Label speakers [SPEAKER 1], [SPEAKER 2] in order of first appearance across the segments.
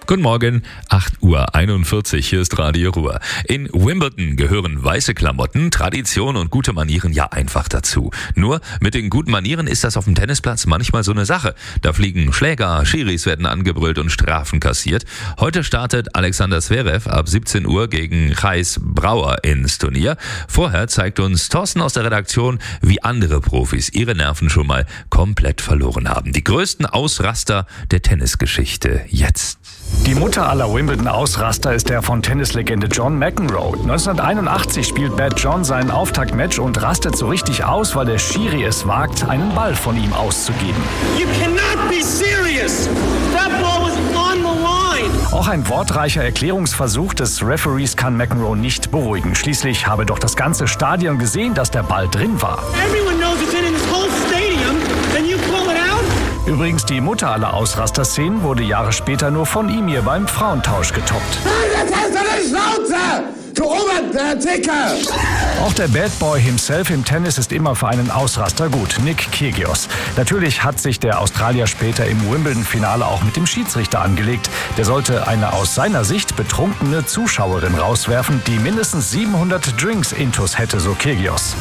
[SPEAKER 1] Guten Morgen, 8:41 Uhr, hier ist Radio Ruhr. In Wimbledon gehören weiße Klamotten, Tradition und gute Manieren ja einfach dazu. Nur mit den guten Manieren ist das auf dem Tennisplatz manchmal so eine Sache. Da fliegen Schläger, Schiris werden angebrüllt und Strafen kassiert. Heute startet Alexander Zverev ab 17 Uhr gegen Gijs Brouwer ins Turnier. Vorher zeigt uns Thorsten aus der Redaktion, wie andere Profis ihre Nerven schon mal komplett verloren haben. Die größten Ausraster der Tennisgeschichte jetzt.
[SPEAKER 2] Die Mutter aller Wimbledon-Ausraster ist der von Tennislegende John McEnroe. 1981 spielt Bad John sein Auftaktmatch und rastet so richtig aus, weil der Schiri es wagt, einen Ball von ihm auszugeben.
[SPEAKER 3] You cannot be serious. That ball was on the line.
[SPEAKER 2] Auch ein wortreicher Erklärungsversuch des Referees kann McEnroe nicht beruhigen. Schließlich habe doch das ganze Stadion gesehen, dass der Ball drin war.
[SPEAKER 3] Everyone knows it's in this whole stadium, and you pull it out?
[SPEAKER 2] Übrigens, die Mutter aller Ausraster-Szenen wurde Jahre später nur von ihm hier beim Frauentausch getoppt.
[SPEAKER 4] Jetzt hast du eine Schnauze! Du Oberticker!
[SPEAKER 2] Auch der Bad Boy himself im Tennis ist immer für einen Ausraster gut, Nick Kyrgios. Natürlich hat sich der Australier später im Wimbledon-Finale auch mit dem Schiedsrichter angelegt. Der sollte eine aus seiner Sicht betrunkene Zuschauerin rauswerfen, die mindestens 700 Drinks intus hätte, so Kyrgios.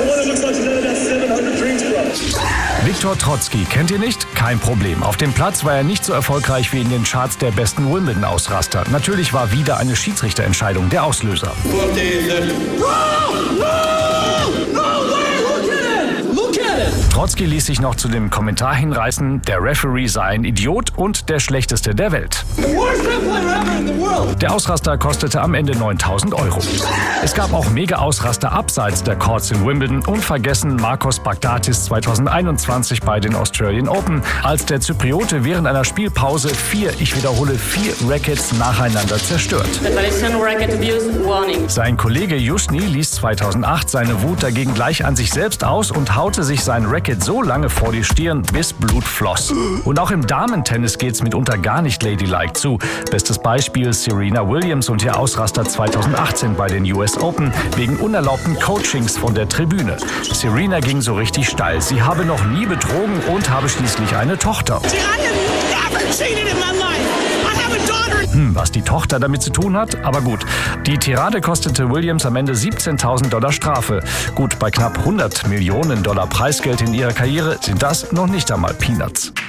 [SPEAKER 2] Viktor Trotsky kennt ihr nicht? Kein Problem. Auf dem Platz war er nicht so erfolgreich wie in den Charts der besten Wimbledon-Ausraster. Natürlich war wieder eine Schiedsrichterentscheidung der Auslöser. Trotsky ließ sich noch zu dem Kommentar hinreißen, der Referee sei ein Idiot und der schlechteste der Welt. Der Ausraster kostete am Ende 9.000 €. Es gab auch Mega-Ausraster abseits der Courts in Wimbledon, unvergessen Marcos Baghdatis 2021 bei den Australian Open, als der Zypriote während einer Spielpause 4 Rackets nacheinander zerstört. Sein Kollege Jusni ließ 2008 seine Wut dagegen gleich an sich selbst aus und haute sich sein Racket so lange vor die Stirn, bis Blut floss. Und auch im Damentennis geht's mitunter gar nicht ladylike zu. Bestes Beispiel Serena Williams und ihr Ausraster 2018 bei den US Open wegen unerlaubten Coachings von der Tribüne. Serena ging so richtig steil. Sie habe noch nie betrogen und habe schließlich eine Tochter. Was die Tochter damit zu tun hat? Aber gut. Die Tirade kostete Williams am Ende $17.000 Strafe. Gut, bei knapp $100 Millionen Preisgeld in ihrer Karriere sind das noch nicht einmal Peanuts.